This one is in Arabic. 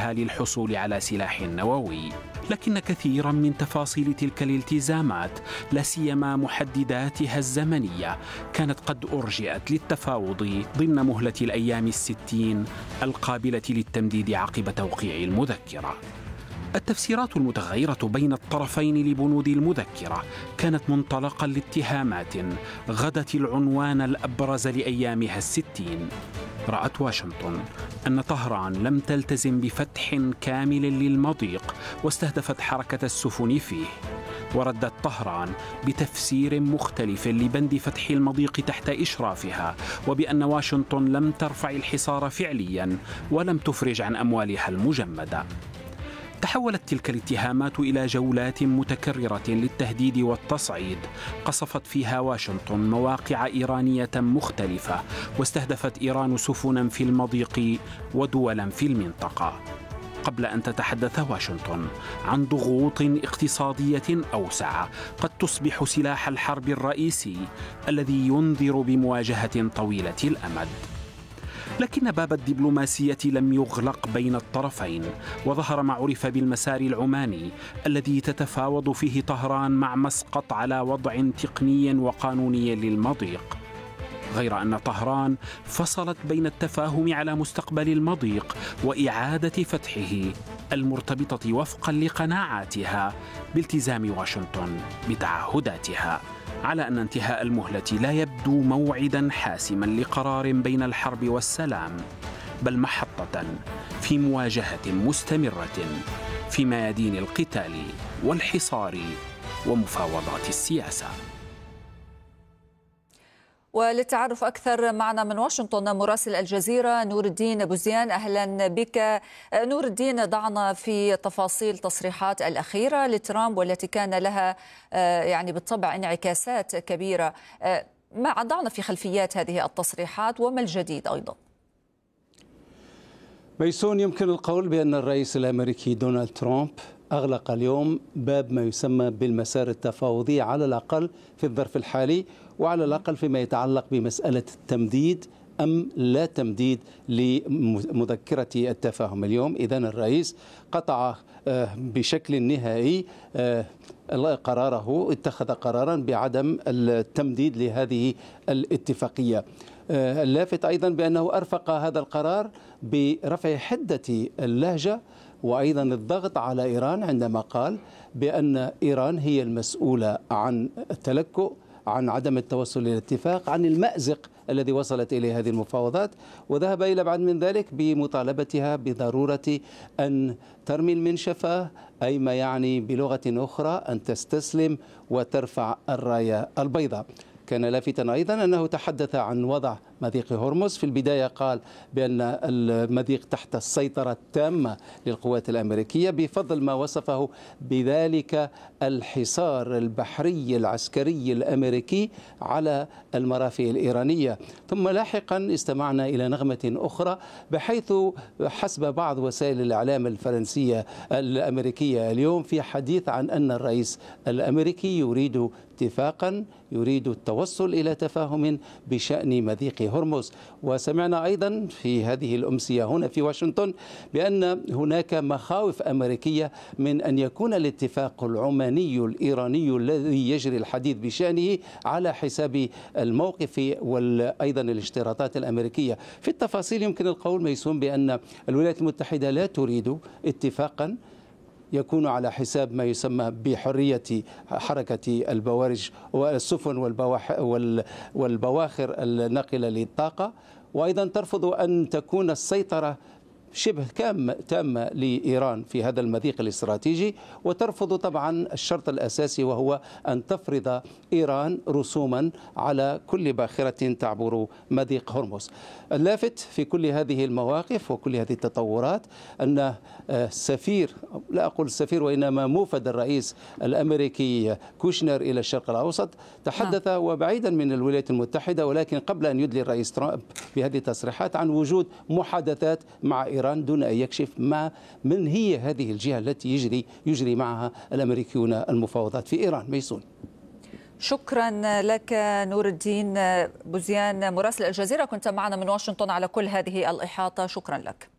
لها للحصول على سلاح نووي. لكن كثيرا من تفاصيل تلك الالتزامات، لا سيما محدداتها الزمنية، كانت قد أرجئت للتفاوض ضمن مهلة الأيام 60 القابلة للتمديد عقب توقيع المذكرة. التفسيرات المتغيرة بين الطرفين لبنود المذكرة كانت منطلقا لاتهامات غدت العنوان الأبرز لأيامها 60. رأت واشنطن أن طهران لم تلتزم بفتح كامل للمضيق واستهدفت حركة السفن فيه، وردت طهران بتفسير مختلف لبند فتح المضيق تحت إشرافها، وبأن واشنطن لم ترفع الحصار فعليا ولم تفرج عن أموالها المجمدة. تحولت تلك الاتهامات إلى جولات متكررة للتهديد والتصعيد، قصفت فيها واشنطن مواقع إيرانية مختلفة، واستهدفت إيران سفنا في المضيق ودولا في المنطقة، قبل أن تتحدث واشنطن عن ضغوط اقتصادية أوسع قد تصبح سلاح الحرب الرئيسي الذي ينذر بمواجهة طويلة الأمد. لكن باب الدبلوماسية لم يغلق بين الطرفين، وظهر ما عرف بالمسار العماني الذي تتفاوض فيه طهران مع مسقط على وضع تقني وقانوني للمضيق. غير أن طهران فصلت بين التفاهم على مستقبل المضيق وإعادة فتحه المرتبطة وفقا لقناعاتها بالتزام واشنطن بتعهداتها، على أن انتهاء المهلة لا يبدو موعدا حاسما لقرار بين الحرب والسلام، بل محطة في مواجهة مستمرة في ميادين القتال والحصار ومفاوضات السياسة. وللتعرف أكثر معنا من واشنطن مراسل الجزيرة نور الدين بوزيان. أهلا بك نور الدين. ضعنا في تفاصيل تصريحات الأخيرة لترامب والتي كان لها يعني بالطبع انعكاسات كبيرة. ما ضعنا في خلفيات هذه التصريحات وما الجديد أيضا؟ ميسون، يمكن القول بأن الرئيس الأمريكي دونالد ترامب أغلق اليوم باب ما يسمى بالمسار التفاوضي، على الأقل في الظرف الحالي، وعلى الأقل فيما يتعلق بمسألة التمديد أم لا تمديد لمذكرة التفاهم اليوم. إذن الرئيس قطع بشكل نهائي قراره، اتخذ قرارا بعدم التمديد لهذه الاتفاقية. اللافت أيضا بأنه أرفق هذا القرار برفع حدة اللهجة وأيضا الضغط على إيران، عندما قال بأن إيران هي المسؤولة عن التلكؤ، عن عدم التوصل إلى اتفاق، عن المأزق الذي وصلت إليه هذه المفاوضات، وذهب إلى بعد من ذلك بمطالبتها بضرورة أن ترمي المنشفة، أي ما يعني بلغة أخرى أن تستسلم وترفع الراية البيضاء. كان لافتا أيضا أنه تحدث عن وضع مضيق هرمز. في البداية قال بأن المضيق تحت السيطرة التامة للقوات الأمريكية بفضل ما وصفه بذلك الحصار البحري العسكري الأمريكي على المرافق الإيرانية. ثم لاحقا استمعنا إلى نغمة أخرى، بحيث حسب بعض وسائل الإعلام الفرنسية الأمريكية اليوم في حديث عن أن الرئيس الأمريكي يريد اتفاقا، يريد التوصل إلى تفاهم بشأن مضيق هرمز. وسمعنا أيضا في هذه الأمسية هنا في واشنطن بأن هناك مخاوف أمريكية من أن يكون الاتفاق العماني الإيراني الذي يجري الحديث بشأنه على حساب الموقف وأيضا الاشتراطات الأمريكية. في التفاصيل يمكن القول ميسون بأن الولايات المتحدة لا تريد اتفاقا يكون على حساب ما يسمى بحرية حركة البوارج والسفن والبواخر الناقلة للطاقة، وأيضا ترفض أن تكون السيطرة شبه تامة لإيران في هذا المضيق الاستراتيجي، وترفض طبعا الشرط الأساسي وهو أن تفرض إيران رسوما على كل باخرة تعبر مضيق هرمز. اللافت في كل هذه المواقف وكل هذه التطورات أن السفير، لا أقول السفير وإنما موفد الرئيس الأمريكي كوشنر إلى الشرق الأوسط تحدث وبعيدا من الولايات المتحدة، ولكن قبل أن يدلي الرئيس ترامب بهذه التصريحات عن وجود محادثات مع إيران دون أن يكشف من هي هذه الجهة التي يجري معها الأمريكيون المفاوضات في إيران. ميسون، شكرا لك نور الدين بوزيان مراسل الجزيرة، كنت معنا من واشنطن على كل هذه الإحاطة. شكرا لك.